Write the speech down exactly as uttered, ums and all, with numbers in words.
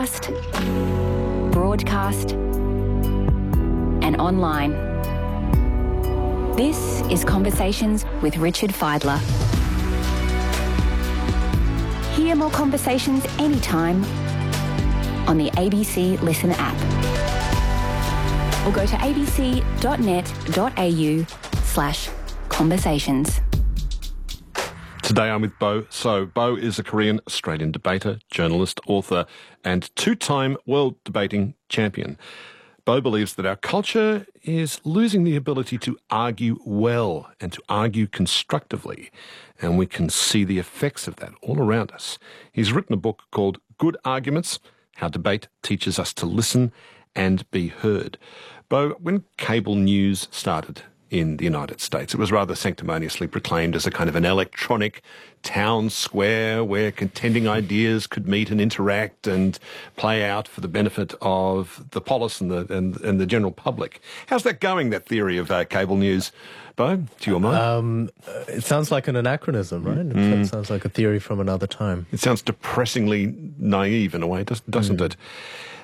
broadcast, and online. This is Conversations with Richard Fidler. Hear more conversations anytime on the A B C Listen app. Or go to abc.net.au slash conversations. Today I'm with Bo So. Bo is a Korean Australian debater, journalist, author, and two-time world debating champion. Bo believes that our culture is losing the ability to argue well and to argue constructively, and we can see the effects of that all around us. He's written a book called Good Arguments: How Debate Teaches Us to Listen and Be Heard. Bo, when cable news started in the United States, it was rather sanctimoniously proclaimed as a kind of an electronic town square where contending ideas could meet and interact and play out for the benefit of the polis and the and, and the general public. How's that going, that theory of uh, cable news, Bo, to your mind? Um, it sounds like an anachronism, right? Mm. It sounds like a theory from another time. It sounds depressingly naive in a way, doesn't Mm. it?